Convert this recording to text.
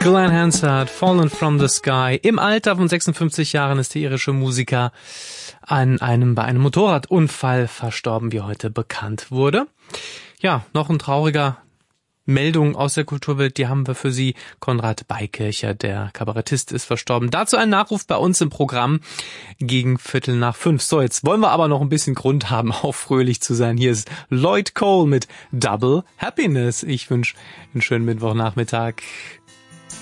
Glenn Hansard, Fallen from the Sky. Im Alter von 56 Jahren ist der irische Musiker bei einem Motorradunfall verstorben, wie heute bekannt wurde. Ja, noch ein trauriger Meldung aus der Kulturwelt, die haben wir für Sie. Konrad Beikircher, der Kabarettist, ist verstorben. Dazu ein Nachruf bei uns im Programm gegen 5:15. So, jetzt wollen wir aber noch ein bisschen Grund haben, auch fröhlich zu sein. Hier ist Lloyd Cole mit Double Happiness. Ich wünsche einen schönen Mittwochnachmittag.